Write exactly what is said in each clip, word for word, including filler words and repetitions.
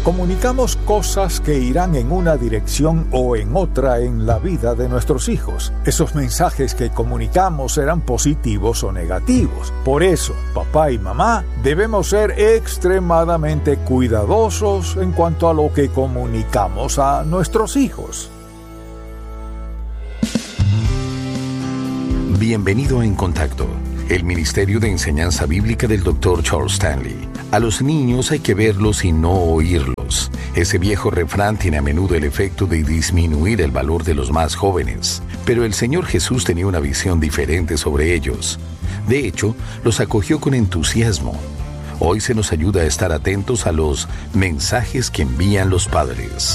Comunicamos cosas que irán en una dirección o en otra en la vida de nuestros hijos. Esos mensajes que comunicamos serán positivos o negativos. Por eso, papá y mamá debemos ser extremadamente cuidadosos en cuanto a lo que comunicamos a nuestros hijos. Bienvenido a En Contacto, el Ministerio de Enseñanza Bíblica del doctor Charles Stanley. A los niños hay que verlos y no oírlos. Ese viejo refrán tiene a menudo el efecto de disminuir el valor de los más jóvenes, pero el Señor Jesús tenía una visión diferente sobre ellos. De hecho, los acogió con entusiasmo. Hoy se nos ayuda a estar atentos a los mensajes que envían los padres.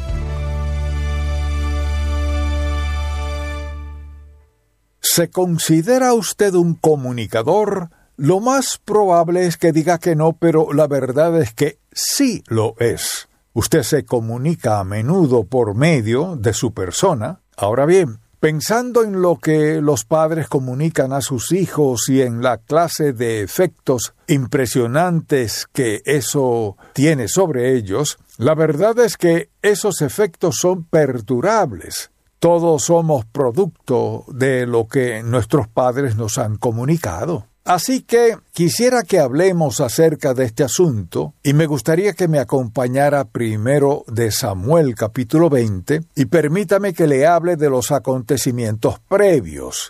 ¿Se considera usted un comunicador? Lo más probable es que diga que no, pero la verdad es que sí lo es. Usted se comunica a menudo por medio de su persona. Ahora bien, pensando en lo que los padres comunican a sus hijos y en la clase de efectos impresionantes que eso tiene sobre ellos, la verdad es que esos efectos son perdurables. Todos somos producto de lo que nuestros padres nos han comunicado. Así que quisiera que hablemos acerca de este asunto y me gustaría que me acompañara primero de Samuel capítulo veinte y permítame que le hable de los acontecimientos previos.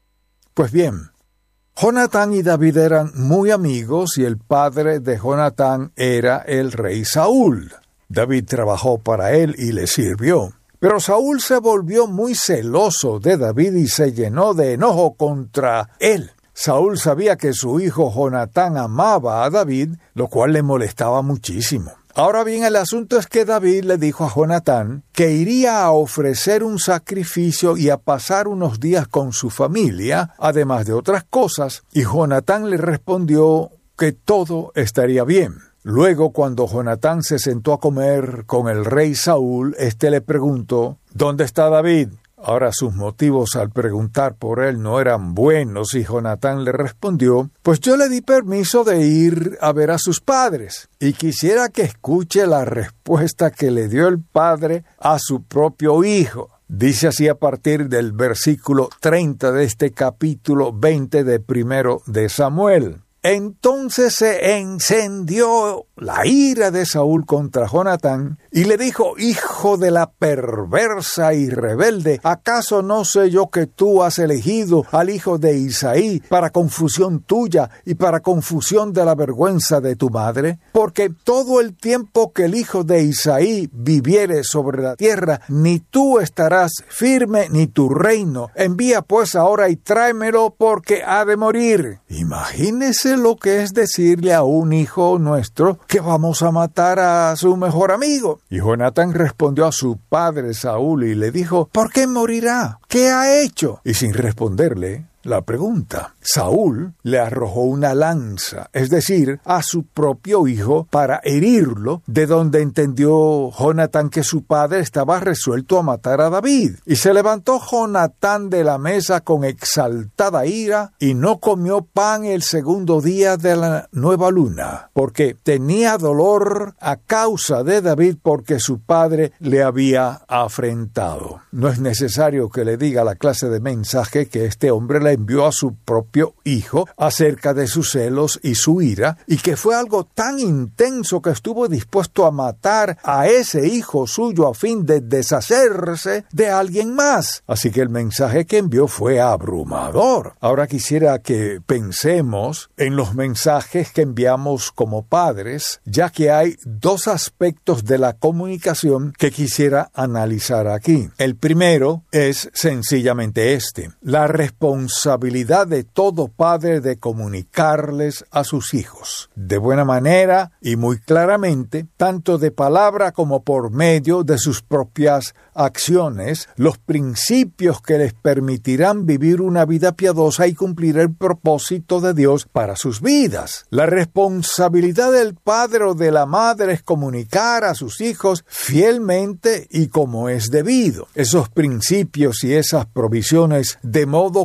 Pues bien, Jonatán y David eran muy amigos y el padre de Jonatán era el rey Saúl. David trabajó para él y le sirvió. Pero Saúl se volvió muy celoso de David y se llenó de enojo contra él. Saúl sabía que su hijo Jonatán amaba a David, lo cual le molestaba muchísimo. Ahora bien, el asunto es que David le dijo a Jonatán que iría a ofrecer un sacrificio y a pasar unos días con su familia, además de otras cosas, y Jonatán le respondió que todo estaría bien. Luego, cuando Jonatán se sentó a comer con el rey Saúl, éste le preguntó, ¿dónde está David? Ahora sus motivos al preguntar por él no eran buenos y Jonatán le respondió, pues yo le di permiso de ir a ver a sus padres. Y quisiera que escuche la respuesta que le dio el padre a su propio hijo. Dice así a partir del versículo treinta de este capítulo veinte de primero de Samuel. Entonces se encendió la ira de Saúl contra Jonatán y le dijo, hijo de la perversa y rebelde, ¿acaso no sé yo que tú has elegido al hijo de Isaí para confusión tuya y para confusión de la vergüenza de tu madre? Porque todo el tiempo que el hijo de Isaí viviere sobre la tierra, ni tú estarás firme ni tu reino. Envía pues ahora y tráemelo porque ha de morir. Imagínese lo que es decirle a un hijo nuestro que vamos a matar a su mejor amigo. Y Jonatán respondió a su padre Saúl y le dijo, ¿por qué morirá? ¿Qué ha hecho? Y sin responderle la pregunta, Saúl le arrojó una lanza, es decir, a su propio hijo para herirlo, de donde entendió Jonatán que su padre estaba resuelto a matar a David. Y se levantó Jonatán de la mesa con exaltada ira y no comió pan el segundo día de la nueva luna, porque tenía dolor a causa de David porque su padre le había afrentado. No es necesario que le diga la clase de mensaje que este hombre le envió a su propio hijo acerca de sus celos y su ira, y que fue algo tan intenso que estuvo dispuesto a matar a ese hijo suyo a fin de deshacerse de alguien más. Así que el mensaje que envió fue abrumador. Ahora quisiera que pensemos en los mensajes que enviamos como padres, ya que hay dos aspectos de la comunicación que quisiera analizar aquí. El primero es sencillamente este: la responsabilidad de todo padre de comunicarles a sus hijos de buena manera y muy claramente, tanto de palabra como por medio de sus propias acciones, los principios que les permitirán vivir una vida piadosa y cumplir el propósito de Dios para sus vidas. La responsabilidad del padre o de la madre es comunicar a sus hijos fielmente y como es debido esos principios y esas provisiones, de modo que puedan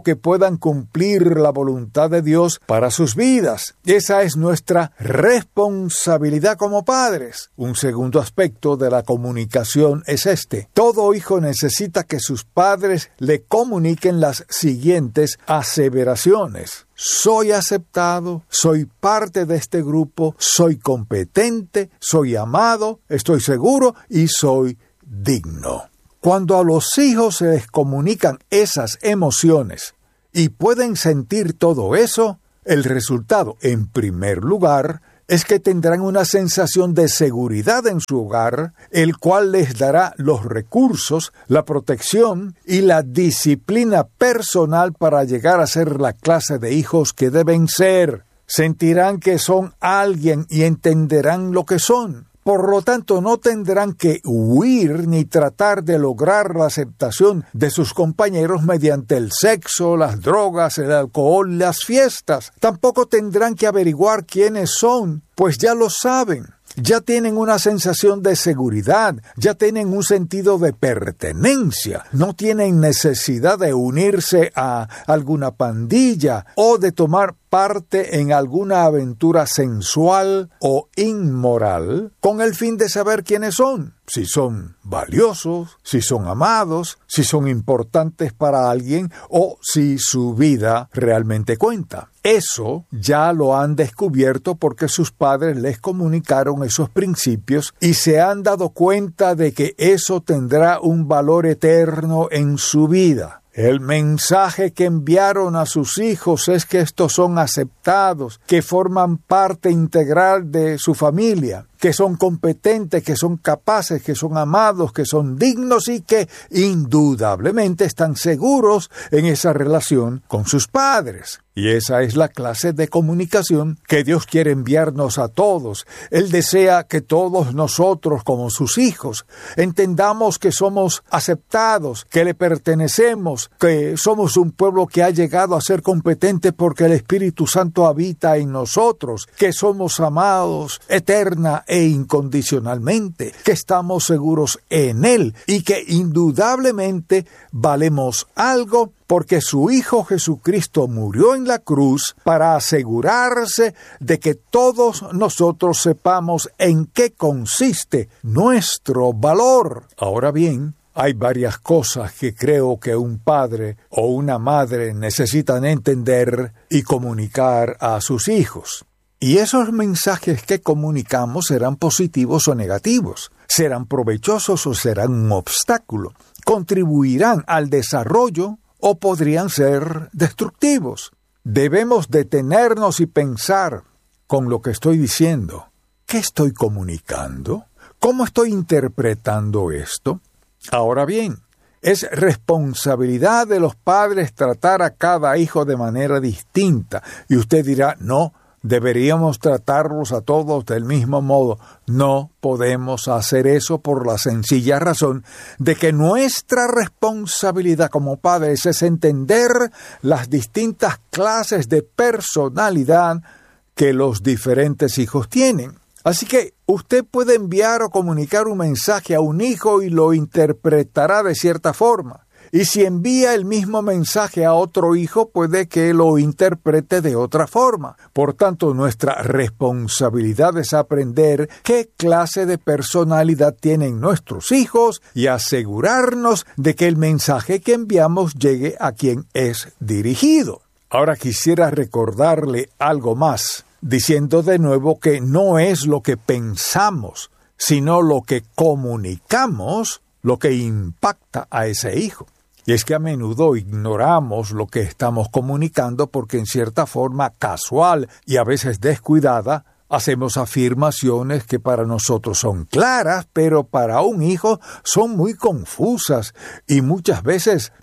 puedan cumplir la voluntad de Dios para sus vidas. Esa es nuestra responsabilidad como padres. Un segundo aspecto de la comunicación es este. Todo hijo necesita que sus padres le comuniquen las siguientes aseveraciones. Soy aceptado, soy parte de este grupo, soy competente, soy amado, estoy seguro y soy digno. Cuando a los hijos se les comunican esas emociones y pueden sentir todo eso, el resultado, en primer lugar, es que tendrán una sensación de seguridad en su hogar, el cual les dará los recursos, la protección y la disciplina personal para llegar a ser la clase de hijos que deben ser. Sentirán que son alguien y entenderán lo que son. Por lo tanto, no tendrán que huir ni tratar de lograr la aceptación de sus compañeros mediante el sexo, las drogas, el alcohol, las fiestas. Tampoco tendrán que averiguar quiénes son, pues ya lo saben. Ya tienen una sensación de seguridad, ya tienen un sentido de pertenencia, no tienen necesidad de unirse a alguna pandilla o de tomar parte en alguna aventura sensual o inmoral con el fin de saber quiénes son, si son valiosos, si son amados, si son importantes para alguien o si su vida realmente cuenta. Eso ya lo han descubierto porque sus padres les comunicaron esos principios y se han dado cuenta de que eso tendrá un valor eterno en su vida. El mensaje que enviaron a sus hijos es que estos son aceptados, que forman parte integral de su familia, que son competentes, que son capaces, que son amados, que son dignos y que indudablemente están seguros en esa relación con sus padres. Y esa es la clase de comunicación que Dios quiere enviarnos a todos. Él desea que todos nosotros, como sus hijos, entendamos que somos aceptados, que le pertenecemos, que somos un pueblo que ha llegado a ser competente porque el Espíritu Santo habita en nosotros, que somos amados eterna e incondicionalmente, que estamos seguros en Él y que indudablemente valemos algo porque su Hijo Jesucristo murió en la cruz para asegurarse de que todos nosotros sepamos en qué consiste nuestro valor. Ahora bien, hay varias cosas que creo que un padre o una madre necesitan entender y comunicar a sus hijos. Y esos mensajes que comunicamos serán positivos o negativos, serán provechosos o serán un obstáculo, contribuirán al desarrollo o podrían ser destructivos. Debemos detenernos y pensar con lo que estoy diciendo. ¿Qué estoy comunicando? ¿Cómo estoy interpretando esto? Ahora bien, es responsabilidad de los padres tratar a cada hijo de manera distinta. Y usted dirá, no, deberíamos tratarlos a todos del mismo modo. No podemos hacer eso por la sencilla razón de que nuestra responsabilidad como padres es entender las distintas clases de personalidad que los diferentes hijos tienen. Así que usted puede enviar o comunicar un mensaje a un hijo y lo interpretará de cierta forma. Y si envía el mismo mensaje a otro hijo, puede que lo interprete de otra forma. Por tanto, nuestra responsabilidad es aprender qué clase de personalidad tienen nuestros hijos y asegurarnos de que el mensaje que enviamos llegue a quien es dirigido. Ahora quisiera recordarle algo más, diciendo de nuevo que no es lo que pensamos, sino lo que comunicamos lo que impacta a ese hijo. Y es que a menudo ignoramos lo que estamos comunicando porque en cierta forma casual y a veces descuidada hacemos afirmaciones que para nosotros son claras, pero para un hijo son muy confusas y muchas veces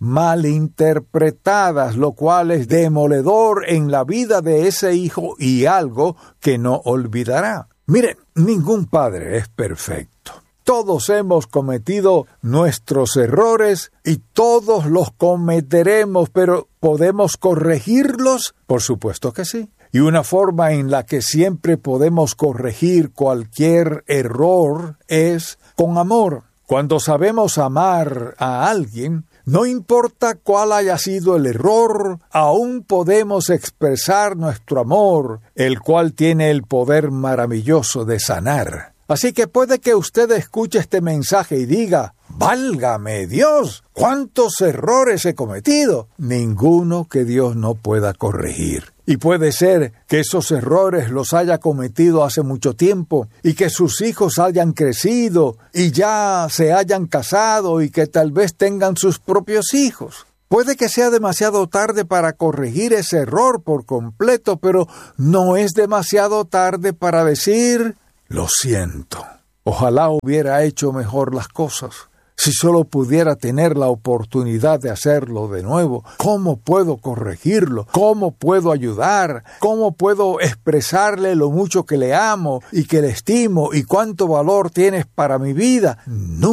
malinterpretadas, lo cual es demoledor en la vida de ese hijo y algo que no olvidará. Miren, ningún padre es perfecto. Todos hemos cometido nuestros errores y todos los cometeremos, pero ¿podemos corregirlos? Por supuesto que sí. Y una forma en la que siempre podemos corregir cualquier error es con amor. Cuando sabemos amar a alguien, No importa cuál haya sido el error, aún podemos expresar nuestro amor, el cual tiene el poder maravilloso de sanar. Así que puede que usted escuche este mensaje y diga: ¡válgame Dios! ¿Cuántos errores he cometido? Ninguno que Dios no pueda corregir. Y puede ser que esos errores los haya cometido hace mucho tiempo y que sus hijos hayan crecido y ya se hayan casado y que tal vez tengan sus propios hijos. Puede que sea demasiado tarde para corregir ese error por completo, pero no es demasiado tarde para decir: lo siento. Ojalá hubiera hecho mejor las cosas. Si solo pudiera tener la oportunidad de hacerlo de nuevo, ¿cómo puedo corregirlo? ¿Cómo puedo ayudar? ¿Cómo puedo expresarle lo mucho que le amo y que le estimo y cuánto valor tienes para mi vida? No.